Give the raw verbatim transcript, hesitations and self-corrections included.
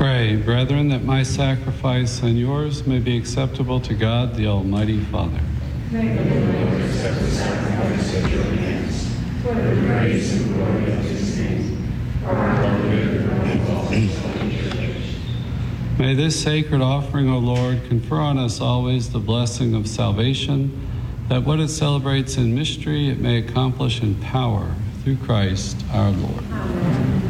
Pray, brethren, that my sacrifice and yours may be acceptable to God, the Almighty Father. May the Lord accept the sacrifice at your hands, for the praise and glory of his name, for our good and all the church. May this sacred offering, O Lord, confer on us always the blessing of salvation, that what it celebrates in mystery it may accomplish in power, through Christ our Lord. Amen.